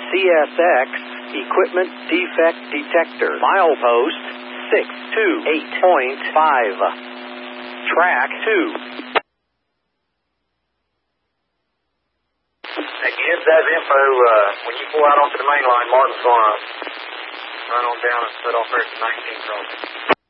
CSX Equipment Defect Detector. Milepost 628.5. Track 2. Again, that info, when you pull out onto the main line, Martin's going to run on down and set off there at the 19 crossing.